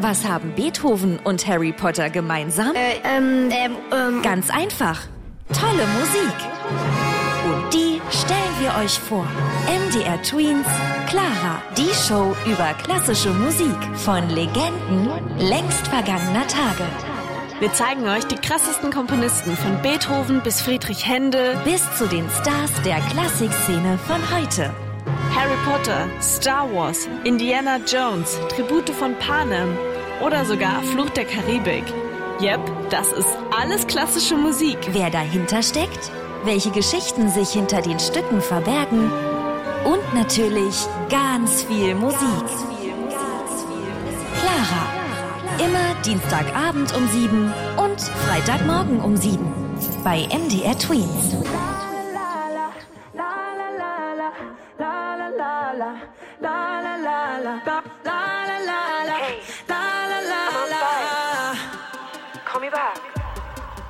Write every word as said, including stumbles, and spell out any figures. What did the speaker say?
Was haben Beethoven und Harry Potter gemeinsam? Äh, ähm, ähm, ähm. Ganz einfach. Tolle Musik. Und die stellen wir euch vor. M D R Tweens, Clara, die Show über klassische Musik von Legenden längst vergangener Tage. Wir zeigen euch die krassesten Komponisten von Beethoven bis Friedrich Händel bis zu den Stars der Klassikszene von heute. Harry Potter, Star Wars, Indiana Jones, Tribute von Panem oder sogar Fluch der Karibik. Yep, das ist alles klassische Musik. Wer dahinter steckt, welche Geschichten sich hinter den Stücken verbergen und natürlich ganz viel Musik. Clara. Immer Dienstagabend um sieben und Freitagmorgen um sieben bei M D R Tweens. Hey, call me back.